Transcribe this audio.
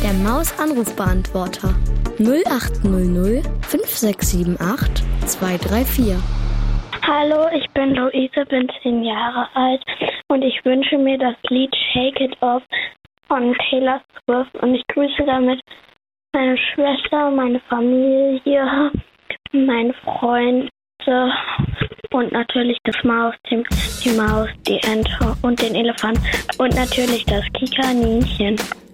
Der Maus-Anrufbeantworter 0800 5678 234. Hallo, ich bin Luise, bin 10 Jahre alt und ich wünsche mir das Lied Shake It Off von Taylor Swift und ich grüße damit meine Schwester, meine Familie, meine Freunde und natürlich das Mausteam, die Maus, die Ente und den Elefant und natürlich das Kikaninchen.